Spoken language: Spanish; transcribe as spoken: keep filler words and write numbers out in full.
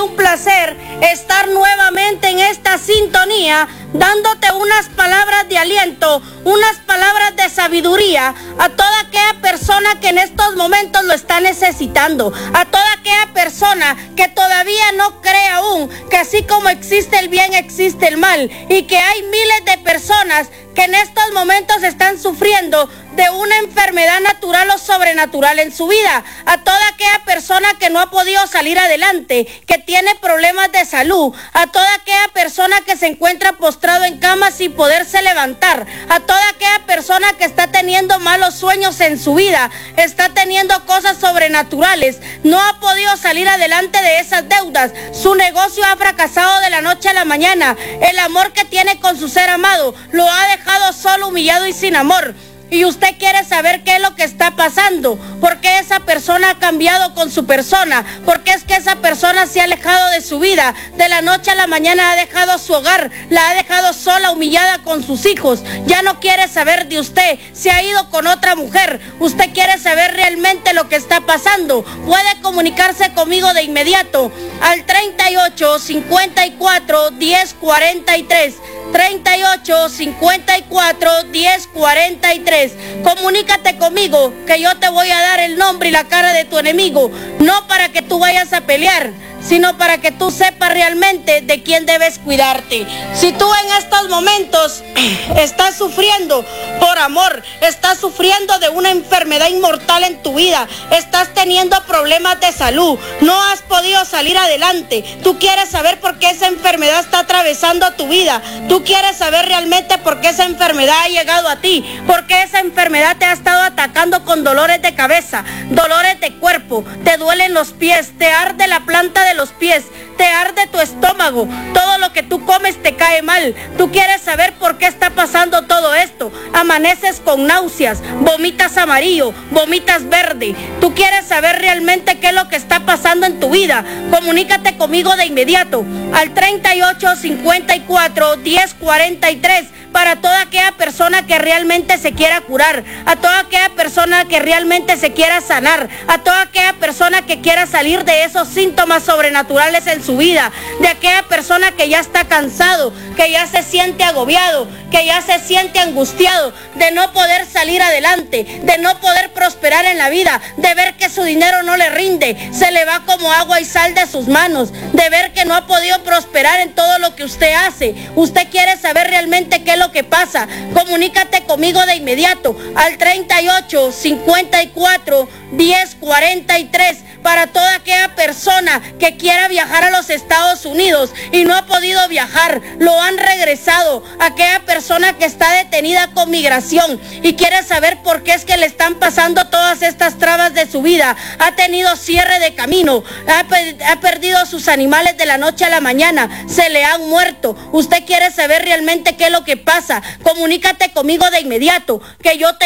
un placer estar nuevamente en esta sintonía, dándote unas palabras de aliento, unas palabras de sabiduría a toda aquella persona que en estos momentos lo está necesitando, a toda aquella persona que todavía no cree aún que así como existe el bien, existe el mal, y que hay miles de personas que en estos momentos están sufriendo de una enfermedad natural o sobrenatural en su vida, a toda aquella persona que no ha podido salir adelante, que tiene problemas de salud, a toda aquella persona que se encuentra postrado en cama sin poderse levantar, a toda aquella persona que está teniendo malos sueños en su vida, está teniendo cosas sobrenaturales, no ha podido salir adelante de esas deudas, su negocio ha fracasado de la noche a la mañana, el amor que tiene con su ser amado lo ha dejado solo, humillado y sin amor. Y usted quiere saber qué es lo que está pasando, por qué esa persona ha cambiado con su persona, por qué es que esa persona se ha alejado de su vida, de la noche a la mañana ha dejado su hogar, la ha dejado sola, humillada con sus hijos, ya no quiere saber de usted, se ha ido con otra mujer, usted quiere saber realmente lo que está pasando, puede comunicarse conmigo de inmediato al treinta y ocho, cincuenta y cuatro, diez, cuarenta y tres, treinta y ocho, cincuenta y cuatro, diez, cuarenta y tres. Comunícate conmigo, que yo te voy a dar el nombre y la cara de tu enemigo, no para que tú vayas a pelear, sino para que tú sepas realmente de quién debes cuidarte. Si tú en estos momentos estás sufriendo por amor, estás sufriendo de una enfermedad inmortal en tu vida, estás teniendo problemas de salud, no has podido salir adelante, tú quieres saber por qué esa enfermedad está atravesando tu vida, tú quieres saber realmente por qué esa enfermedad ha llegado a ti, por qué esa enfermedad te ha estado atacando con dolores de cabeza, dolores de cuerpo, te duelen los pies, te arde la planta de los pies, te arde tu estómago, todo lo que tú comes te cae mal, tú quieres saber por qué está pasando todo esto, amaneces con náuseas, vomitas amarillo, vomitas verde, tú quieres saber realmente qué es lo que está pasando en tu vida, comunícate conmigo de inmediato al treinta y ocho, cincuenta y cuatro, diez, cuarenta y tres, para toda aquella persona que realmente se quiera curar, a toda aquella persona que realmente se quiera sanar, a toda aquella persona que quiera salir de esos síntomas sobrenaturales en su vida, de aquella persona que ya está cansado, que ya se siente agobiado, que ya se siente angustiado de no poder salir adelante, de no poder prosperar en la vida, de ver que su dinero no le rinde, se le va como agua y sal de sus manos, de ver que no ha podido prosperar en todo lo que usted hace. Usted quiere saber realmente qué es lo que pasa, comunícate conmigo de inmediato al treinta y ocho, cincuenta y cuatro, diez, cuarenta y tres, para toda aquella persona que quiera viajar a los Estados Unidos y no ha podido viajar, lo han regresado, aquella persona que está detenida con migración y quiere saber por qué es que le están pasando todas estas trabas de su vida, ha tenido cierre de camino, ha, ha perdido sus animales de la noche a la mañana, se le han muerto, usted quiere saber realmente qué es lo que pasa, comunícate conmigo de inmediato, que yo te